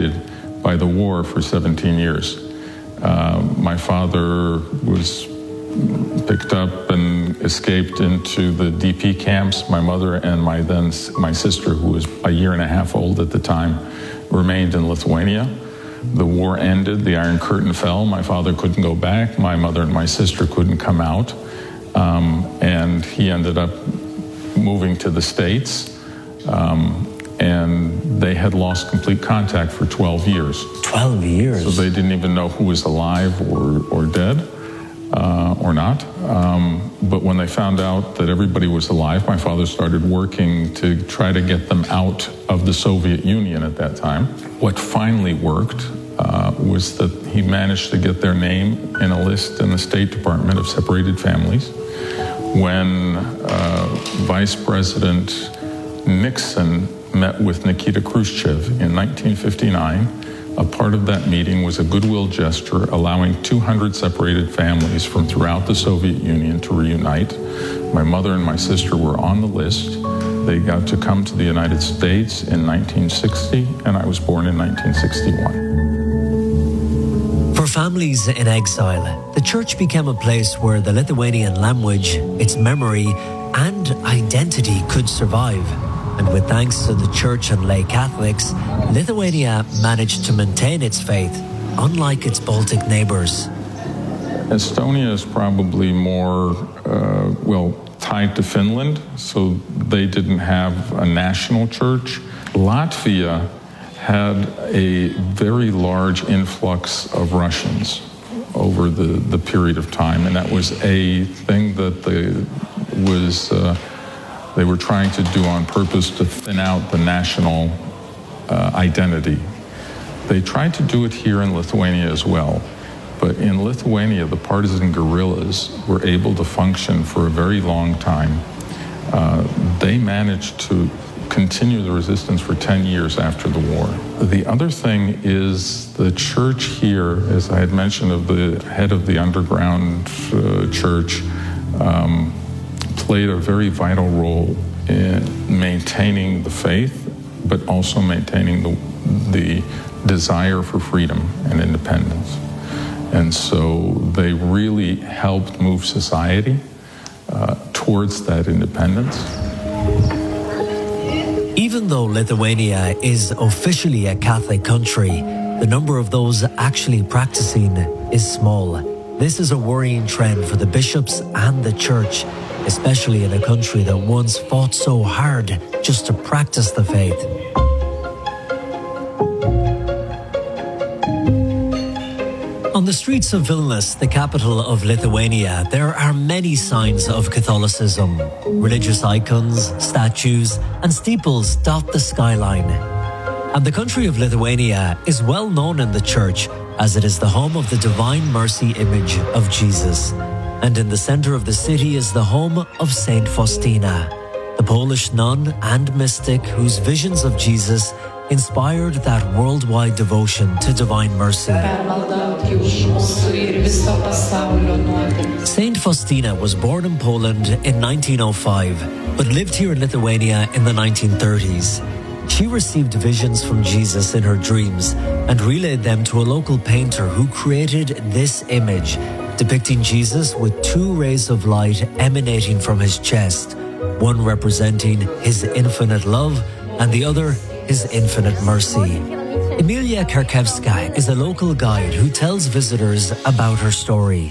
separated by the war for 17 years. My father was picked up and escaped into the DP camps. My mother and my sister, who was a year and a half old at the time, remained in Lithuania. The war ended, the Iron Curtain fell, my father couldn't go back, my mother and my sister couldn't come out, and he ended up moving to the States, and they had lost complete contact for 12 years. 12 years? So they didn't even know who was alive or dead or not. But when they found out that everybody was alive, my father started working to try to get them out of the Soviet Union at that time. What finally worked was that he managed to get their name in a list in the State Department of separated families. When Vice President Nixon met with Nikita Khrushchev in 1959, a part of that meeting was a goodwill gesture allowing 200 separated families from throughout the Soviet Union to reunite. My mother and my sister were on the list. They got to come to the United States in 1960, and I was born in 1961. For families in exile, the church became a place where the Lithuanian language, its memory, and identity could survive. And with thanks to the church and lay Catholics, Lithuania managed to maintain its faith, unlike its Baltic neighbors. Estonia is probably more, tied to Finland, so they didn't have a national church. Latvia had a very large influx of Russians over the period of time, and that was a thing that they were trying to do on purpose to thin out the national identity. They tried to do it here in Lithuania as well, but in Lithuania, the partisan guerrillas were able to function for a very long time. They managed to continue the resistance for 10 years after the war. The other thing is the church here, as I had mentioned, of the head of the underground church, played a very vital role in maintaining the faith, but also maintaining the desire for freedom and independence. And so they really helped move society towards that independence. Even though Lithuania is officially a Catholic country, the number of those actually practicing is small. This is a worrying trend for the bishops and the church, especially in a country that once fought so hard just to practice the faith. On the streets of Vilnius, the capital of Lithuania, there are many signs of Catholicism. Religious icons, statues, and steeples dot the skyline. And the country of Lithuania is well known in the church as it is the home of the Divine Mercy image of Jesus. And in the center of the city is the home of Saint Faustina, the Polish nun and mystic whose visions of Jesus inspired that worldwide devotion to Divine Mercy. Saint Faustina was born in Poland in 1905, but lived here in Lithuania in the 1930s. She received visions from Jesus in her dreams and relayed them to a local painter who created this image, depicting Jesus with two rays of light emanating from his chest, one representing his infinite love and the other his infinite mercy. Emilia Karkewska is a local guide who tells visitors about her story.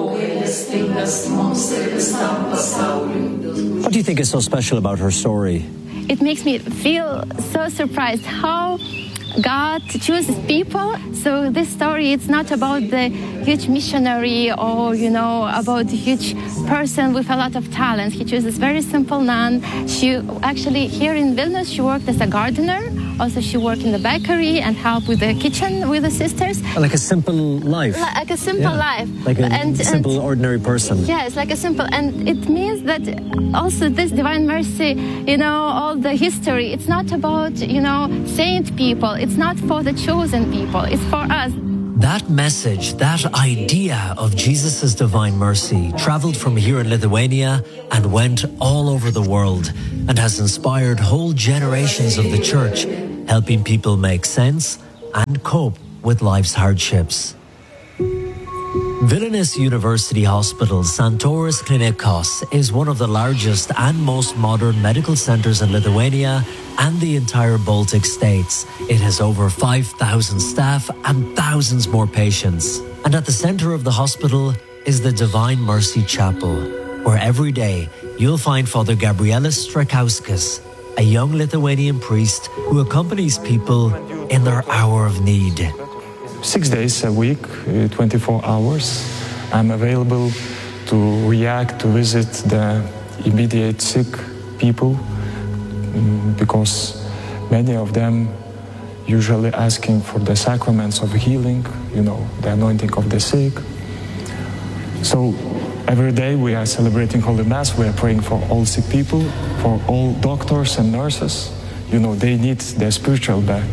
What do you think is so special about her story? It makes me feel so surprised how God chooses people. So this story, it's not about the huge missionary or, about a huge person with a lot of talent. He chooses very simple nun. She actually, here in Vilnius, she worked as a gardener. Also, she worked in the bakery and helped with the kitchen with the sisters. Like a simple life. Like a simple life. Like a simple, ordinary person. Yes, like a simple. And it means that also this Divine Mercy, all the history, it's not about, saint people. It's not for the chosen people. It's for us. That message, that idea of Jesus' Divine Mercy traveled from here in Lithuania and went all over the world and has inspired whole generations of the church, helping people make sense and cope with life's hardships. Vilnius University Hospital Santoris Klinikos is one of the largest and most modern medical centres in Lithuania and the entire Baltic states. It has over 5,000 staff and thousands more patients. And at the centre of the hospital is the Divine Mercy Chapel, where every day you'll find Father Gabrielis Strakauskas, a young Lithuanian priest who accompanies people in their hour of need. 6 days a week, 24 hours, I'm available to react, to visit the immediate sick people, because many of them usually asking for the sacraments of healing, the anointing of the sick. So every day we are celebrating Holy Mass, we are praying for all sick people, for all doctors and nurses. They need their spiritual back.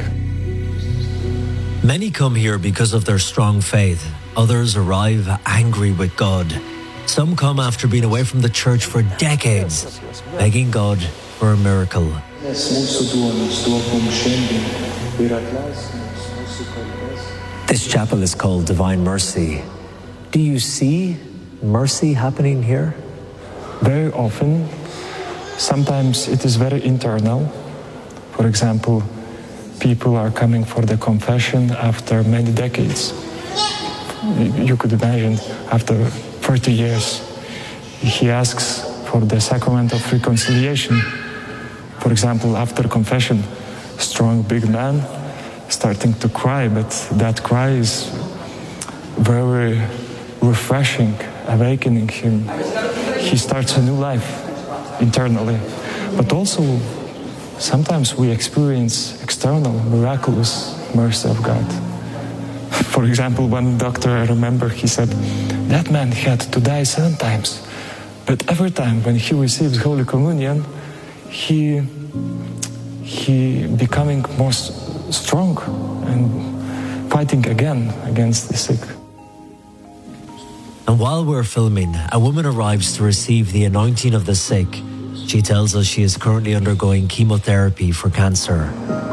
Many come here because of their strong faith. Others arrive angry with God. Some come after being away from the church for decades, begging God for a miracle. This chapel is called Divine Mercy. Do you see mercy happening here? Very often. Sometimes it is very internal. For example, people are coming for the confession after many decades. You could imagine, after 30 years, he asks for the sacrament of reconciliation. For example, after confession, strong big man starting to cry, but that cry is very refreshing, awakening him. He starts a new life internally, but also sometimes we experience external, miraculous mercy of God. For example, one doctor, I remember, he said, that man had to die 7 times, but every time when he receives Holy Communion, he becoming more strong and fighting again against the sick. And while we're filming, a woman arrives to receive the anointing of the sick. She tells us she is currently undergoing chemotherapy for cancer.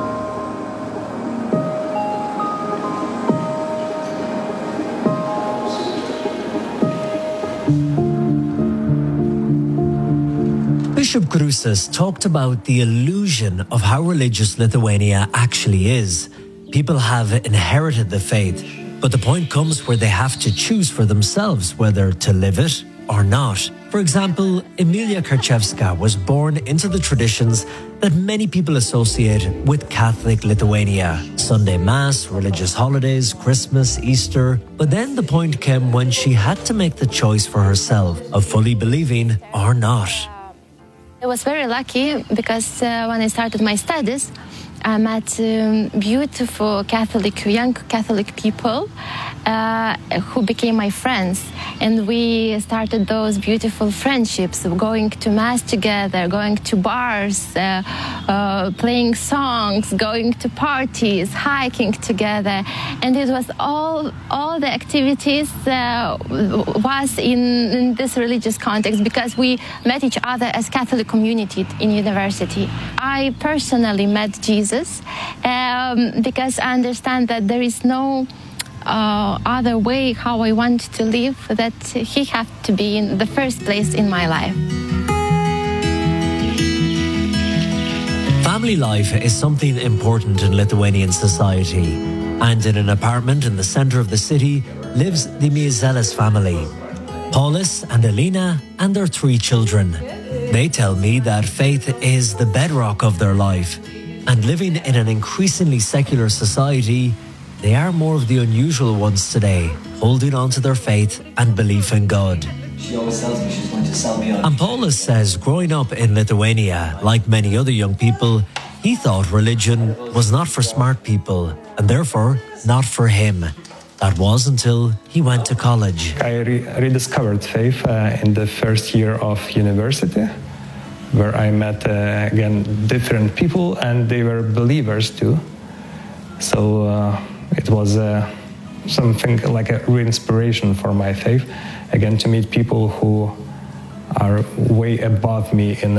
Bishop Krusas talked about the illusion of how religious Lithuania actually is. People have inherited the faith, but the point comes where they have to choose for themselves whether to live it or not. For example, Emilia Karchevska was born into the traditions that many people associate with Catholic Lithuania. Sunday Mass, religious holidays, Christmas, Easter. But then the point came when she had to make the choice for herself of fully believing or not. I was very lucky because when I started my studies, I met beautiful young Catholic people who became my friends. And we started those beautiful friendships of going to Mass together, going to bars, playing songs, going to parties, hiking together. And it was all the activities was in this religious context because we met each other as Catholic community in university. I personally met Jesus because I understand that there is no other way how I want to live, that he had to be in the first place in my life. Family life is something important in Lithuanian society, and in an apartment in the center of the city lives the Miezeles family, Paulius and Elena and their 3 children. They tell me that faith is the bedrock of their life, and living in an increasingly secular society, they are more of the unusual ones today, holding on to their faith and belief in God. She always tells me she's going to sell me out. And Paulius says growing up in Lithuania, like many other young people, he thought religion was not for smart people and therefore not for him. That was until he went to college. I rediscovered faith in the first year of university, where I met again different people, and they were believers too. So it was something like a re-inspiration for my faith, again to meet people who are way above me in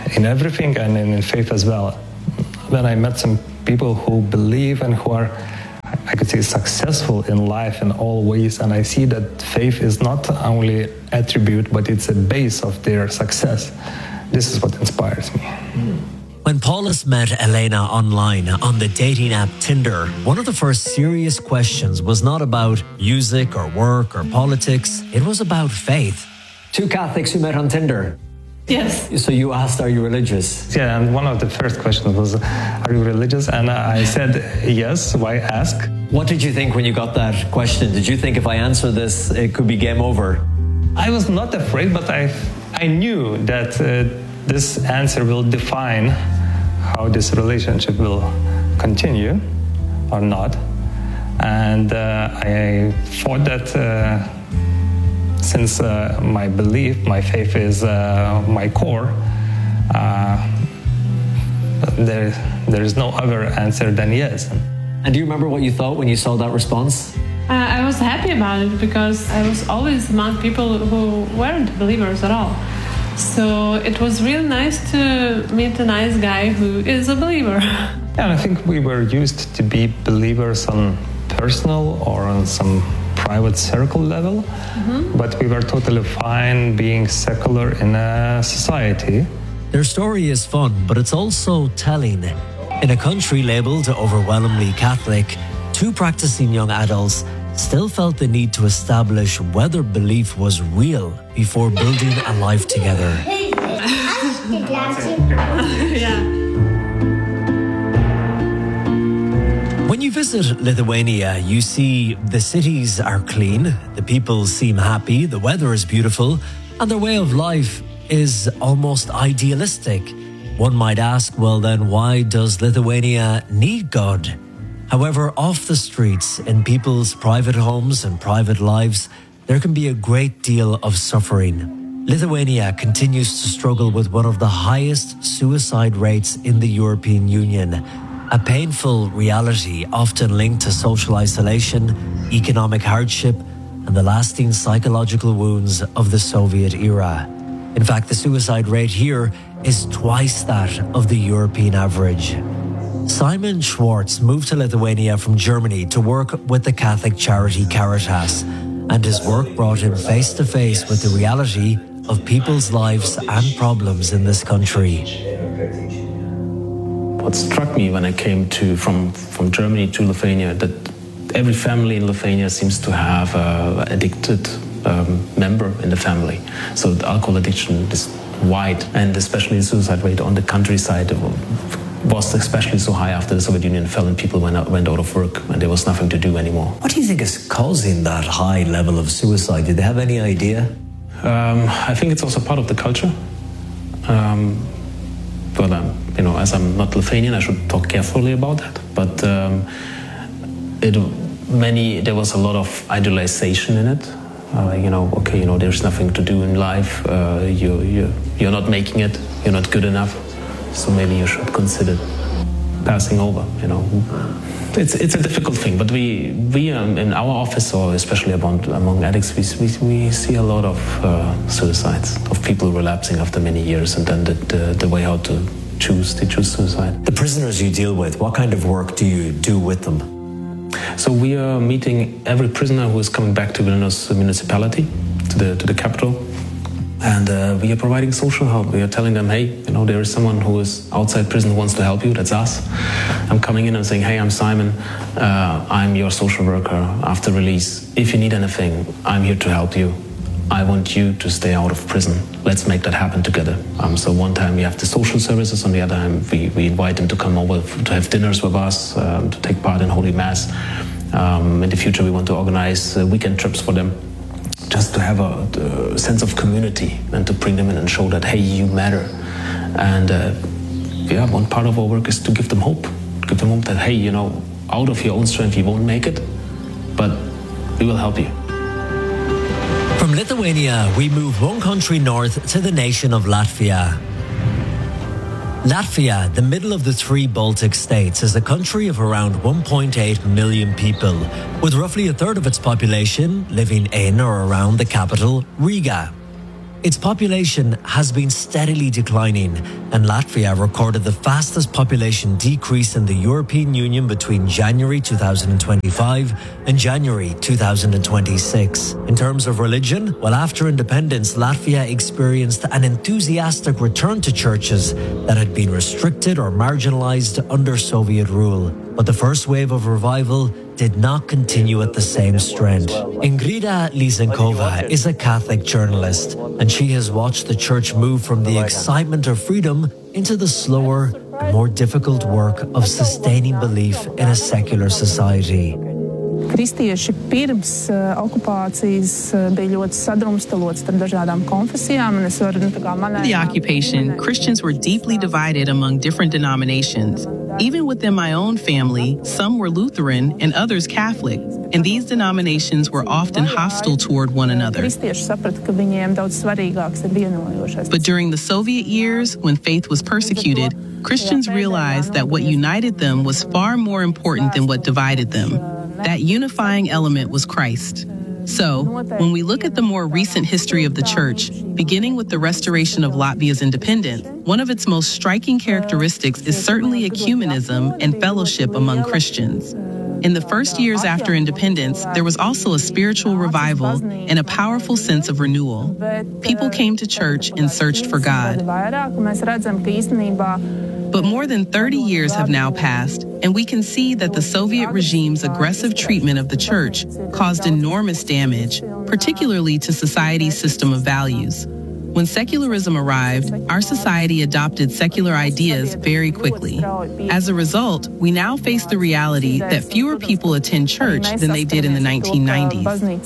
everything and in faith as well. Then I met some people who believe and who are I could say, successful in life in all ways. And I see that faith is not only attribute, but it's a base of their success. This is what inspires me. When Paulus met Elena online on the dating app Tinder, one of the first serious questions was not about music or work or politics. It was about faith. Two Catholics who met on Tinder. Yes. So you asked, are you religious? Yeah, and one of the first questions was, are you religious? And I said, yes, why ask? What did you think when you got that question? Did you think if I answer this, it could be game over? I was not afraid, but I knew that this answer will define how this relationship will continue or not. And I thought that since my belief, my faith is my core, there is no other answer than yes. And do you remember what you thought when you saw that response? I was happy about it because I was always among people who weren't believers at all. So it was real nice to meet a nice guy who is a believer. Yeah, and I think we were used to be believers on personal or on some private circle level, but we were totally fine being secular in a society. Their story is fun, but it's also telling. In a country labelled overwhelmingly Catholic, two practicing young adults still felt the need to establish whether belief was real before building a life together. When you visit Lithuania, you see the cities are clean, the people seem happy, the weather is beautiful, and their way of life is almost idealistic. One might ask, well then, why does Lithuania need God? However, off the streets, in people's private homes and private lives, there can be a great deal of suffering. Lithuania continues to struggle with one of the highest suicide rates in the European Union, a painful reality often linked to social isolation, economic hardship, and the lasting psychological wounds of the Soviet era. In fact, the suicide rate here is twice that of the European average. Simon Schwartz moved to Lithuania from Germany to work with the Catholic charity Caritas, and his work brought him face to face with the reality of people's lives and problems in this country. What struck me when I came from Germany to Lithuania, that every family in Lithuania seems to have an addicted member in the family. So the alcohol addiction is wide, and especially the suicide rate on the countryside was especially so high after the Soviet Union fell and people went out of work and there was nothing to do anymore. What do you think is causing that high level of suicide? Do they have any idea? I think it's also part of the culture. As I'm not Lithuanian, I should talk carefully about that. But there was a lot of idealization in it. There's nothing to do in life. You're not making it. You're not good enough. So maybe you should consider passing over. It's a difficult thing. But we in our office, or especially among addicts, we see a lot of suicides, of people relapsing after many years, and then the way how to choose suicide. The prisoners you deal with, what kind of work do you do with them? So we are meeting every prisoner who is coming back to Vilnius municipality, to the capital, and we are providing social help. We are telling them, hey, there is someone who is outside prison who wants to help you. That's us. I'm coming in and saying, hey, I'm Simon. I'm your social worker after release. If you need anything, I'm here to help you. I want you to stay out of prison. Let's make that happen together. So one time we have the social services, on the other hand we invite them to come over to have dinners with us, to take part in Holy Mass. In the future we want to organize weekend trips for them, just to have a sense of community and to bring them in and show that, hey, you matter. And one part of our work is to give them hope. Give them hope that, hey, out of your own strength you won't make it, but we will help you. From Lithuania, we move one country north to the nation of Latvia. Latvia, the middle of the three Baltic states, is a country of around 1.8 million people, with roughly a third of its population living in or around the capital, Riga. its population has been steadily declining, and Latvia recorded the fastest population decrease in the European Union between January 2025 and January 2026. In terms of religion, well, after independence, Latvia experienced an enthusiastic return to churches that had been restricted or marginalized under Soviet rule. But the first wave of revival did not continue at the same strength. Ingrida Lysenkova is a Catholic journalist, and she has watched the church move from the excitement of freedom into the slower and more difficult work of sustaining belief in a secular society. Kristieši pirms okupācijas bija ļoti sadrumstaloti starp dažādām konfesijām, un es varu, the occupation, Christians were deeply divided among different denominations. Even within my own family, some were Lutheran and others Catholic, and these denominations were often hostile toward one another. Kristieši saprata, ka viņiem daudz svarīgāks ir vienojošais. But during the Soviet years, when faith was persecuted, Christians realized that what united them was far more important than what divided them. That unifying element was Christ. So, when we look at the more recent history of the church, beginning with the restoration of Latvia's independence, one of its most striking characteristics is certainly ecumenism and fellowship among Christians. In the first years after independence, there was also a spiritual revival and a powerful sense of renewal. People came to church and searched for God. But more than 30 years have now passed, and we can see that the Soviet regime's aggressive treatment of the church caused enormous damage, particularly to society's system of values. When secularism arrived, our society adopted secular ideas very quickly. As a result, we now face the reality that fewer people attend church than they did in the 1990s.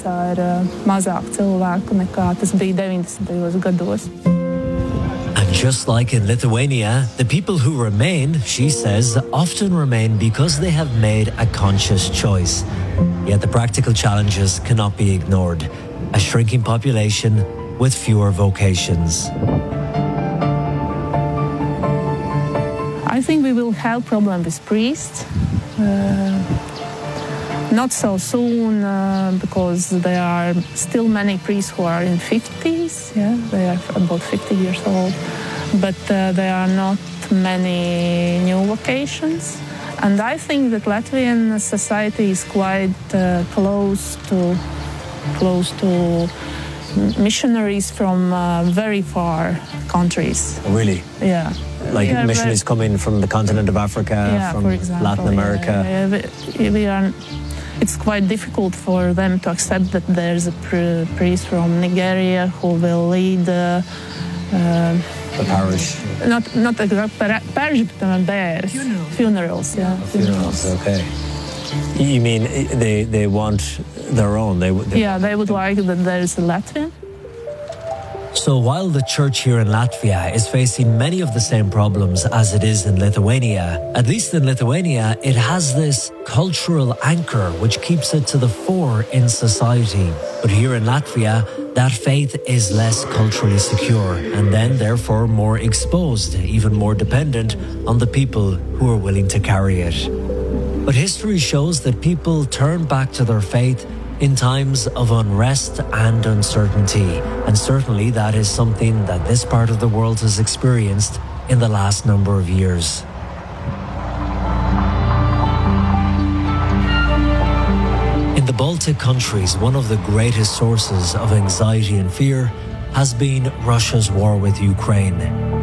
And just like in Lithuania, the people who remain, she says, often remain because they have made a conscious choice. Yet the practical challenges cannot be ignored. A shrinking population with fewer vocations. I think we will have problem with priests. Not so soon, because there are still many priests who are in 50s. Yeah, they are about 50 years old. But there are not many new vocations. And I think that Latvian society is quite close to missionaries from very far countries. Really? Yeah. Like missionaries coming from the continent of Africa, from Latin America. It's quite difficult for them to accept that there's a priest from Nigeria who will lead the parish. Not exactly parish, but funerals. Yeah, funerals. Okay. You mean they want their own? They would like that there's a Latvian. So while the church here in Latvia is facing many of the same problems as it is in Lithuania, at least in Lithuania, it has this cultural anchor which keeps it to the fore in society. But here in Latvia, that faith is less culturally secure and then therefore more exposed, even more dependent on the people who are willing to carry it. But history shows that people turn back to their faith in times of unrest and uncertainty. And certainly that is something that this part of the world has experienced in the last number of years. In the Baltic countries, one of the greatest sources of anxiety and fear has been Russia's war with Ukraine.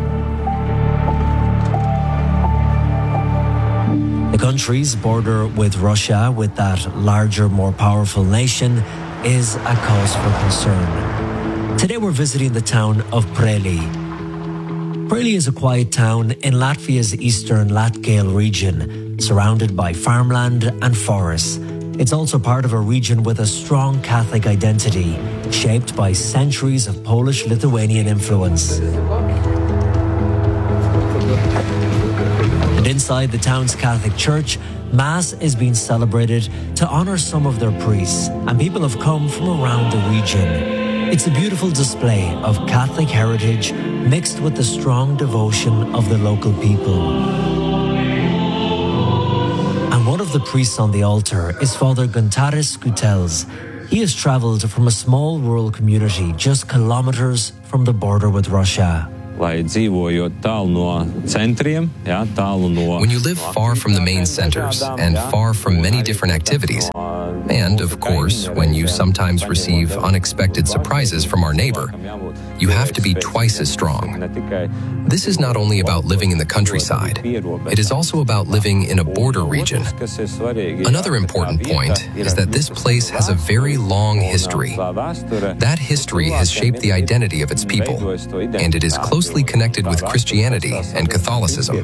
The countries border with Russia, with that larger, more powerful nation, is a cause for concern. Today we're visiting the town of Preli. Preli is a quiet town in Latvia's eastern Latgale region, surrounded by farmland and forests. It's also part of a region with a strong Catholic identity, shaped by centuries of Polish-Lithuanian influence. And inside the town's Catholic church, Mass is being celebrated to honor some of their priests, and people have come from around the region. It's a beautiful display of Catholic heritage mixed with the strong devotion of the local people. And one of the priests on the altar is Father Guntaris Skutels. He has travelled from a small rural community just kilometres from the border with Russia. When you live far from the main centers and far from many different activities, and of course, when you sometimes receive unexpected surprises from our neighbor, you have to be twice as strong. This is not only about living in the countryside, it is also about living in a border region. Another important point is that this place has a very long history. That history has shaped the identity of its people, and it is closely connected with Christianity and Catholicism.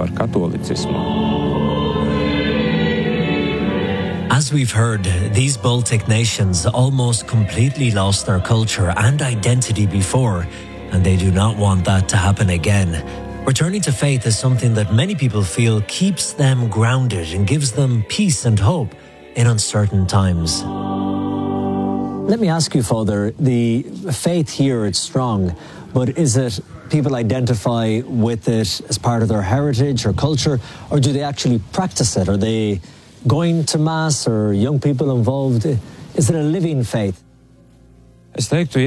As we've heard, these Baltic nations almost completely lost their culture and identity before, and they do not want that to happen again. Returning to faith is something that many people feel keeps them grounded and gives them peace and hope in uncertain times. Let me ask you, Father, the faith here, it's strong, but is it people identify with it as part of their heritage or culture, or do they actually practice it? Are they going to Mass or young people involved? Is it a living faith? I would say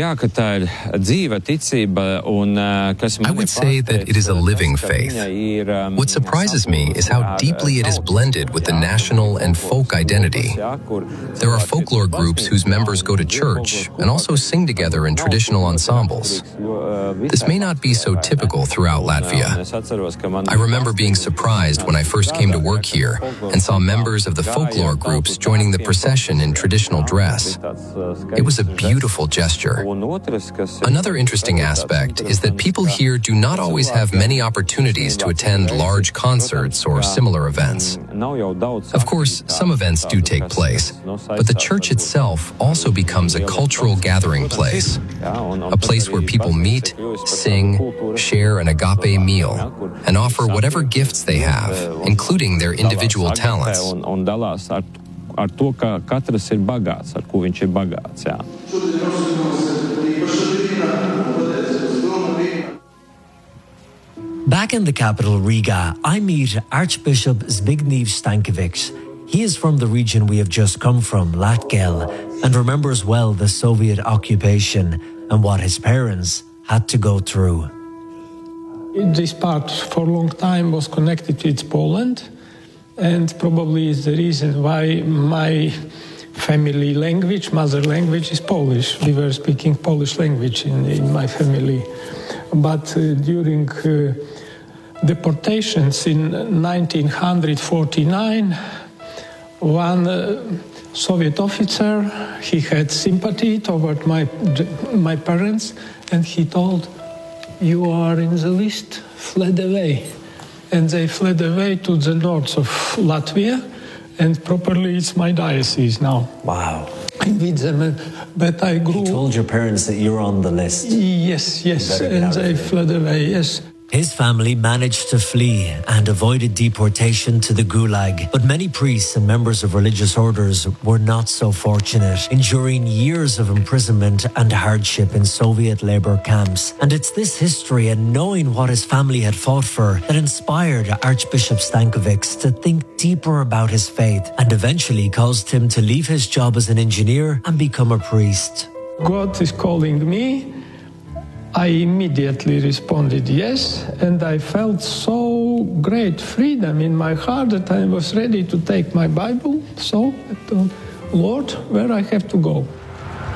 that it is a living faith. What surprises me is how deeply it is blended with the national and folk identity. There are folklore groups whose members go to church and also sing together in traditional ensembles. This may not be so typical throughout Latvia. I remember being surprised when I first came to work here and saw members of the folklore groups joining the procession in traditional dress. It was a beautiful gesture. Another interesting aspect is that people here do not always have many opportunities to attend large concerts or similar events. Of course, some events do take place, but the church itself also becomes a cultural gathering place, a place where people meet, sing, share an agape meal, and offer whatever gifts they have, including their individual talents. Back in the capital, Riga, I meet Archbishop Zbigniew Stankiewicz. He is from the region we have just come from, Latgale, and remembers well the Soviet occupation and what his parents had to go through. This part for a long time was connected with Poland, and probably is the reason why my family language, mother language, is Polish. We were speaking Polish language in my family. But during deportations in 1949, one Soviet officer, he had sympathy toward my parents, and he told, "You are in the list, fled away." And they fled away to the north of Latvia, and properly it's my diocese now. Wow. I'm with them, but I grew... You told your parents that you're on the list. Yes, and they fled away, yes. His family managed to flee and avoided deportation to the Gulag, but many priests and members of religious orders were not so fortunate, enduring years of imprisonment and hardship in Soviet labor camps. And it's this history and knowing what his family had fought for that inspired Archbishop Stankiewicz to think deeper about his faith and eventually caused him to leave his job as an engineer and become a priest. God is calling me. I immediately responded yes, and I felt so great freedom in my heart that I was ready to take my Bible. So I thought, Lord, where I have to go?